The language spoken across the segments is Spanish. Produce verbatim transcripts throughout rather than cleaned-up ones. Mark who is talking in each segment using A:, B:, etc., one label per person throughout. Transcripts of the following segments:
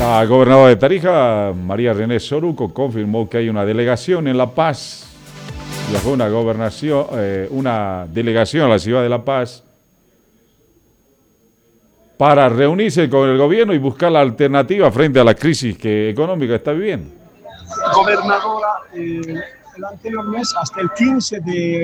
A: La gobernadora de Tarija, María René Soruco, confirmó que hay una delegación en La Paz. Viajó una, gobernación, eh, una delegación a la ciudad de La Paz para reunirse con el gobierno y buscar la alternativa frente a la crisis que, económica que está viviendo.
B: Gobernadora, eh, el anterior mes, hasta el quince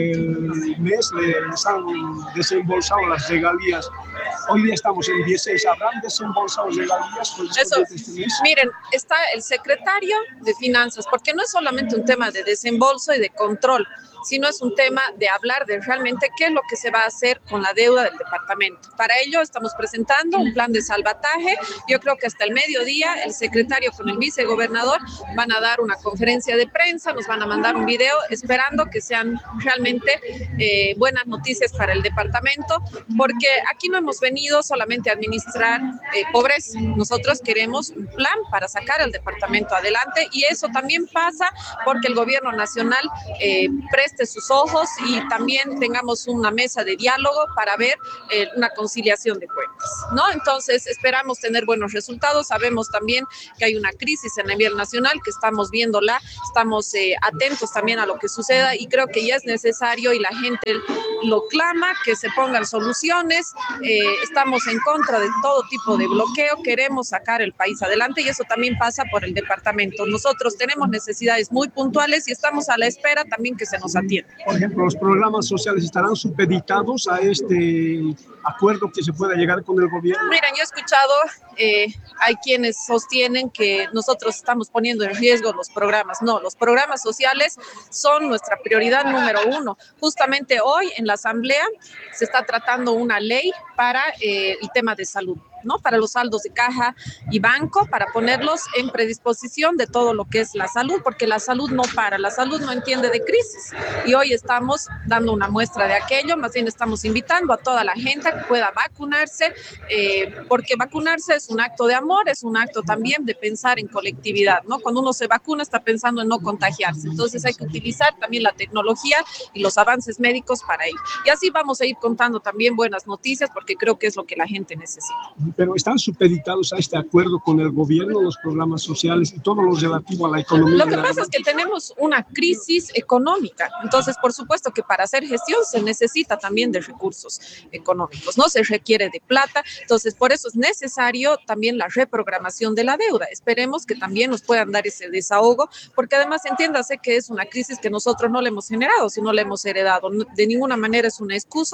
B: del mes, les han desembolsado las regalías. Hoy día estamos en dieciséis. ¿Habrán desembolsado regalías?
C: Eso, este miren, está el secretario de Finanzas, porque no es solamente un tema de desembolso y de control, sino es un tema de hablar de realmente qué es lo que se va a hacer con la deuda del departamento. Para ello estamos presentando un plan de salvataje. Yo creo que hasta el mediodía el secretario con el vicegobernador van a dar una conferencia de prensa, nos van a mandar un video, esperando que sean realmente eh, buenas noticias para el departamento, porque aquí no hemos venido solamente a administrar eh, pobreza. Nosotros queremos un plan para sacar al departamento adelante, y eso también pasa porque el gobierno nacional eh, preste sus ojos y también tengamos una mesa de diálogo para ver eh, una conciliación de cuentas, ¿no? Entonces esperamos tener buenos resultados. Sabemos también que hay una crisis en el nivel nacional, que estamos viéndola, estamos eh, atentos también a lo que suceda, y creo que ya es necesario, y la gente lo clama, que se pongan soluciones. Eh, estamos en contra de todo tipo de bloqueo, queremos sacar el país adelante, y eso también pasa por el departamento. Nosotros tenemos necesidades muy puntuales y estamos a la espera también que se nos atienda.
B: Por ejemplo, los programas sociales estarán supeditados a este acuerdo que se pueda llegar con el gobierno.
C: Miren, yo he escuchado, eh, hay quienes sostienen que nosotros estamos poniendo en riesgo los programas. No, los programas sociales son nuestra prioridad número uno. Justamente hoy en la Asamblea se está tratando una ley para eh, el tema de salud, ¿no? Para los saldos de caja y banco, para ponerlos en predisposición de todo lo que es la salud, porque la salud no para, la salud no entiende de crisis, y hoy estamos dando una muestra de aquello. Más bien estamos invitando a toda la gente que pueda vacunarse, eh, porque vacunarse es un acto de amor, es un acto también de pensar en colectividad, ¿no? Cuando uno se vacuna está pensando en no contagiarse, entonces hay que utilizar también la tecnología y los avances médicos para ello, y así vamos a ir contando también buenas noticias, porque creo que es lo que la gente necesita.
B: Pero están supeditados a este acuerdo con el gobierno, los programas sociales y todo lo relativo a la economía.
C: Lo que pasa es que tenemos una crisis económica, entonces por supuesto que para hacer gestión se necesita también de recursos económicos, no se requiere de plata, entonces por eso es necesario también la reprogramación de la deuda. Esperemos que también nos puedan dar ese desahogo, porque además entiéndase que es una crisis que nosotros no le hemos generado, sino le hemos heredado. De ninguna manera es una excusa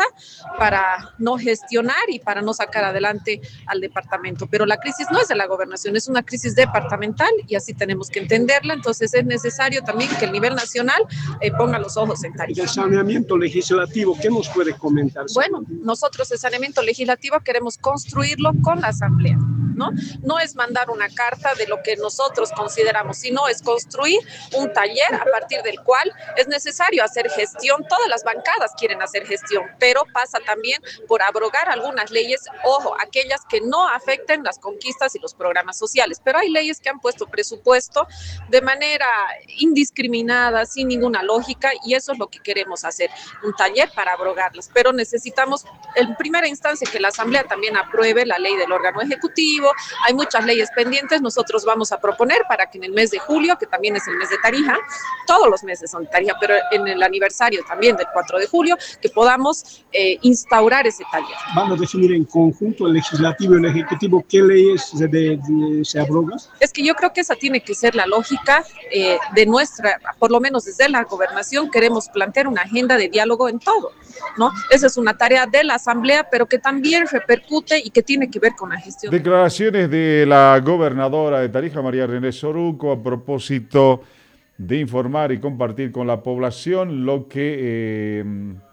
C: para no gestionar y para no sacar adelante al departamento, pero la crisis no es de la gobernación, es una crisis departamental, y así tenemos que entenderla. Entonces es necesario también que el nivel nacional eh, ponga los ojos en Tarija.
B: El saneamiento legislativo, ¿qué nos puede comentar?
C: Bueno, nosotros el saneamiento legislativo queremos construirlo con la Asamblea, ¿no? No es mandar una carta de lo que nosotros consideramos, sino es construir un taller a partir del cual es necesario hacer gestión. Todas las bancadas quieren hacer gestión, pero pasa también por abrogar algunas leyes, ojo, aquellas que no afecten las conquistas y los programas sociales, pero hay leyes que han puesto presupuesto de manera indiscriminada, sin ninguna lógica, y eso es lo que queremos hacer, un taller para abrogarlas, pero necesitamos en primera instancia que la Asamblea también apruebe la ley del órgano ejecutivo. Hay muchas leyes pendientes, nosotros vamos a proponer para que en el mes de julio, que también es el mes de Tarija, todos los meses son de Tarija, pero en el aniversario también del cuatro de julio, que podamos eh, instaurar ese taller.
B: ¿Van a definir en conjunto el legislativo y el ejecutivo qué leyes de, de, de, se abrogan?
C: Es que yo creo que esa tiene que ser la lógica eh, de nuestra, por lo menos desde la gobernación, queremos plantear una agenda de diálogo en todo, ¿no? Esa es una tarea de la Asamblea, pero que también repercute y que tiene que ver con la gestión.
A: Declaraciones de la gobernadora de Tarija, María René Soruco, a propósito de informar y compartir con la población lo que eh,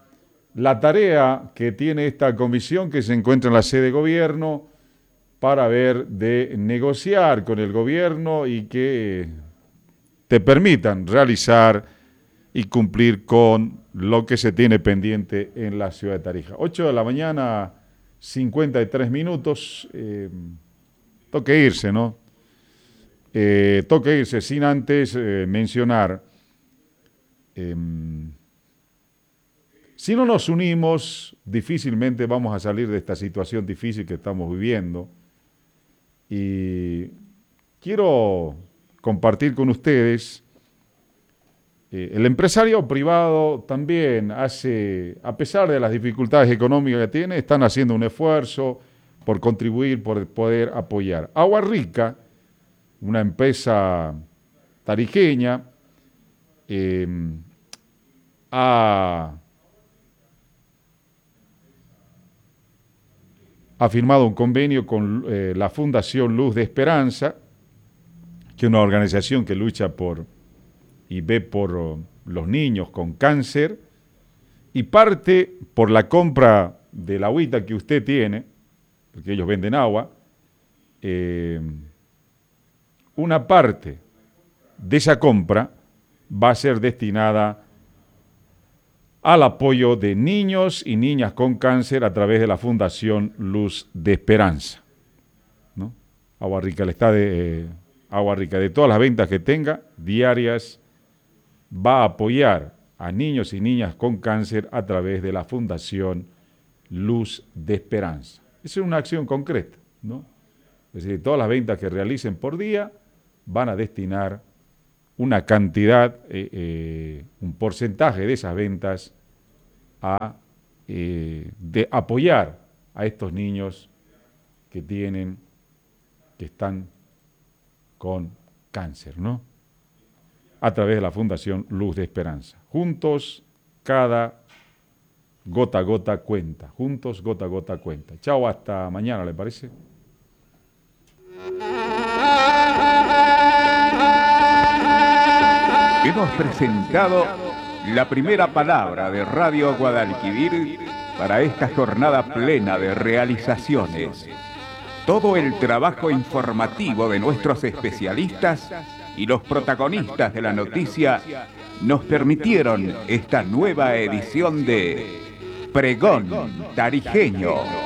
A: la tarea que tiene esta comisión que se encuentra en la sede de gobierno para ver de negociar con el gobierno y que te permitan realizar y cumplir con lo que se tiene pendiente en la ciudad de Tarija. ocho de la mañana, cincuenta y tres minutos, eh, toque irse, ¿no? Eh, toque irse sin antes eh, mencionar, eh, si no nos unimos, difícilmente vamos a salir de esta situación difícil que estamos viviendo, y quiero compartir con ustedes, eh, el empresario privado también hace, a pesar de las dificultades económicas que tiene, están haciendo un esfuerzo por contribuir, por poder apoyar. Agua Rica, una empresa tarijeña, eh, ha, ha firmado un convenio con eh, la Fundación Luz de Esperanza, que es una organización que lucha por y ve por uh, los niños con cáncer, y parte por la compra de la agüita que usted tiene, porque ellos venden agua, eh, una parte de esa compra va a ser destinada al apoyo de niños y niñas con cáncer a través de la Fundación Luz de Esperanza, ¿no? Agua Rica le está de eh, Agua Rica, de todas las ventas que tenga diarias, va a apoyar a niños y niñas con cáncer a través de la Fundación Luz de Esperanza. Esa es una acción concreta, ¿no? Es decir, todas las ventas que realicen por día van a destinar una cantidad, eh, eh, un porcentaje de esas ventas a eh, de apoyar a estos niños que tienen, que están con cáncer, ¿no? A través de la Fundación Luz de Esperanza. Juntos, cada gota a gota cuenta. Juntos, gota a gota cuenta. Chao, hasta mañana, ¿le parece?
D: Hemos presentado la primera palabra de Radio Guadalquivir para esta jornada plena de realizaciones. Todo el trabajo informativo de nuestros especialistas y los protagonistas de la noticia nos permitieron esta nueva edición de Pregón Tarijeño.